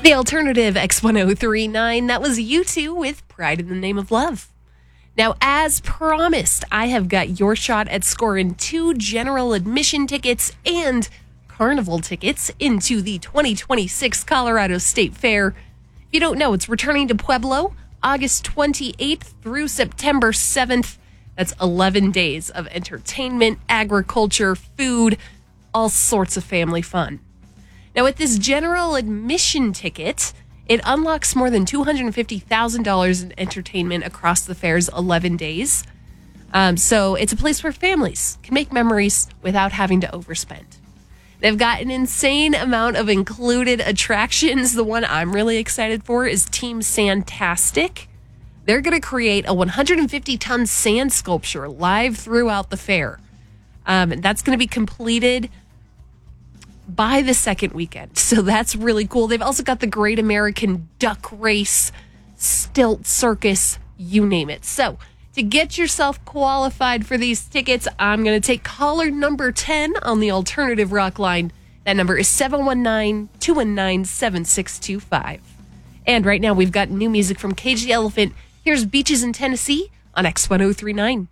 The alternative X1039, that was U2 with Pride in the Name of Love. Now, as promised, I have got your shot at scoring 2 general admission tickets and carnival tickets into the 2026 Colorado State Fair. If you don't know, it's returning to Pueblo August 28th through September 7th. That's 11 days of entertainment, agriculture, food, all sorts of family fun. Now, with this general admission ticket, it unlocks more than $250,000 in entertainment across the fair's 11 days. So it's a place where families can make memories without having to overspend. They've got an insane amount of included attractions. The one I'm really excited for is Team Sandtastic. They're going to create a 150-ton sand sculpture live throughout the fair. That's going to be completed by the second weekend. So that's really cool. They've also got the Great American Duck Race, Stilt Circus, you name it. So to get yourself qualified for these tickets, I'm going to take caller number 10 on the alternative rock line. That number is 719-219-7625. And right now we've got new music from Cage the Elephant. Here's Beaches in Tennessee on X1039.